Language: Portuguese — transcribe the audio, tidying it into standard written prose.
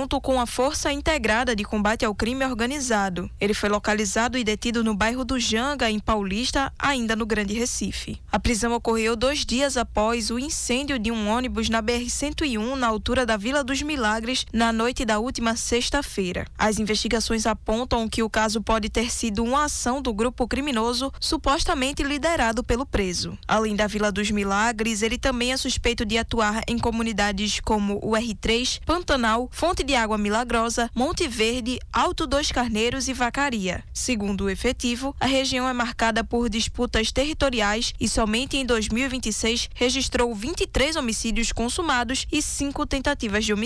junto com a Força Integrada de Combate ao Crime Organizado. Ele foi localizado e detido no bairro do Janga, em Paulista, ainda no Grande Recife. A prisão ocorreu 2 dias após o incêndio de um ônibus na BR-101, na altura da Vila dos Milagres, na noite da última sexta-feira. As investigações apontam que o caso pode ter sido uma ação do grupo criminoso supostamente liderado pelo preso. Além da Vila dos Milagres, ele também é suspeito de atuar em comunidades como o R3, Pantanal, Fonte de Água Milagrosa, Monte Verde, Alto dos Carneiros e Vacaria. Segundo o efetivo, a região é marcada por disputas territoriais e somente em 2026 registrou 23 homicídios consumados e 5 tentativas de homicídio.